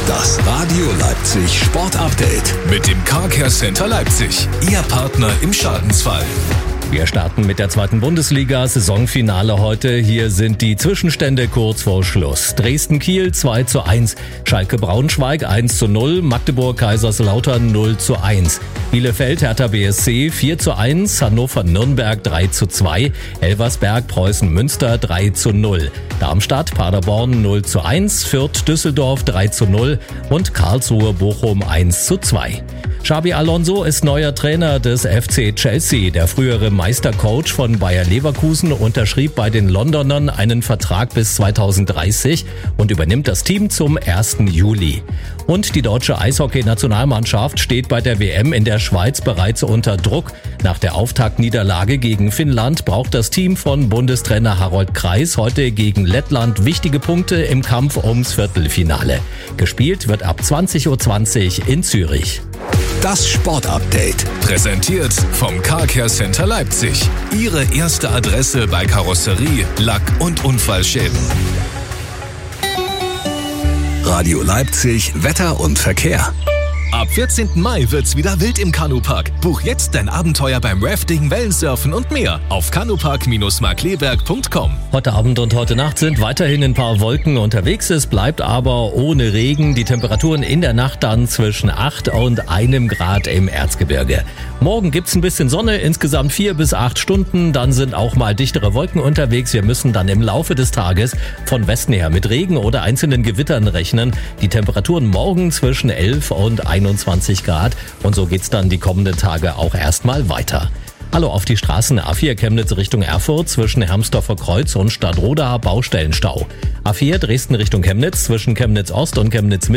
Das Radio Leipzig Sport Update Mit dem Car Care Center Leipzig. Ihr Partner im Schadensfall. Wir starten mit der 2. Bundesliga, Saisonfinale heute. Hier sind die Zwischenstände kurz vor Schluss. Dresden-Kiel 2:1, Schalke-Braunschweig 1:0, Magdeburg-Kaiserslautern 0:1, Bielefeld-Hertha BSC 4:1, Hannover-Nürnberg 3:2, Elversberg-Preußen-Münster 3:0, Darmstadt-Paderborn 0:1, Fürth-Düsseldorf 3:0 und Karlsruhe-Bochum 1:2. Xabi Alonso ist neuer Trainer des FC Chelsea. Der frühere Meistercoach von Bayer Leverkusen unterschrieb bei den Londonern einen Vertrag bis 2030 und übernimmt das Team zum 1. Juli. Und die deutsche Eishockey-Nationalmannschaft steht bei der WM in der Schweiz bereits unter Druck. Nach der Auftaktniederlage gegen Finnland braucht das Team von Bundestrainer Harold Kreis heute gegen Lettland wichtige Punkte im Kampf ums Viertelfinale. Gespielt wird ab 20:20 Uhr in Zürich. Das Sport Update. Präsentiert vom Car Care Center Leipzig. Ihre erste Adresse bei Karosserie, Lack- und Unfallschäden. Radio Leipzig Wetter und Verkehr. Ab 14. Mai wird's wieder wild im Kanupark. Buch jetzt dein Abenteuer beim Rafting, Wellensurfen und mehr auf kanupark-markleberg.com. Heute Abend und heute Nacht sind weiterhin ein paar Wolken unterwegs. Es bleibt aber ohne Regen. Die Temperaturen in der Nacht dann zwischen 8 und 1 Grad im Erzgebirge. Morgen gibt's ein bisschen Sonne, insgesamt 4 bis 8 Stunden. Dann sind auch mal dichtere Wolken unterwegs. Wir müssen dann im Laufe des Tages von Westen her mit Regen oder einzelnen Gewittern rechnen. Die Temperaturen morgen zwischen 11 und 21 Grad. Und so geht's dann die kommenden Tage auch erstmal weiter. Hallo auf die Straßen. A4 Chemnitz Richtung Erfurt zwischen Hermsdorfer Kreuz und Stadtroda Baustellenstau. A4 Dresden Richtung Chemnitz zwischen Chemnitz Ost und Chemnitz